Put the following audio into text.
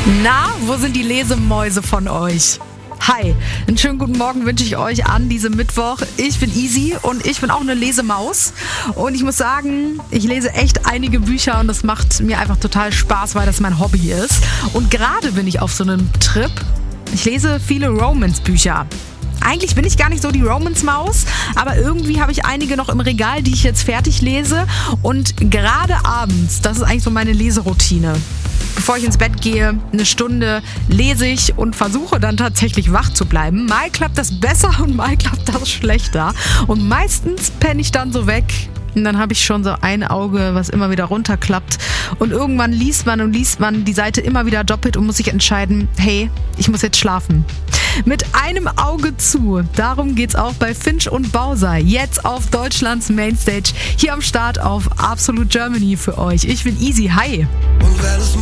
Na, wo sind die Lesemäuse von euch? Hi, einen schönen guten Morgen wünsche ich euch an diesem Mittwoch. Ich bin Easy und ich bin auch eine Lesemaus. Und ich muss sagen, ich lese echt einige Bücher und das macht mir einfach total Spaß, weil das mein Hobby ist. Und gerade bin ich auf so einem Trip. Ich lese viele Romance-Bücher. Eigentlich bin ich gar nicht so die Romance-Maus, aber irgendwie habe ich einige noch im Regal, die ich jetzt fertig lese. Und gerade abends, das ist eigentlich so meine Leseroutine. Bevor ich ins Bett gehe, eine Stunde lese ich und versuche dann tatsächlich wach zu bleiben. Mal klappt das besser und mal klappt das schlechter. Und meistens penne ich dann so weg. Und dann habe ich schon so ein Auge, was immer wieder runterklappt. Und irgendwann liest man die Seite immer wieder doppelt und muss sich entscheiden, hey, ich muss jetzt schlafen. Mit einem Auge zu. Darum geht's auch bei Finch und Bowser. Jetzt auf Deutschlands Mainstage. Hier am Start auf Absolute Germany für euch. Ich bin Easy. Hi.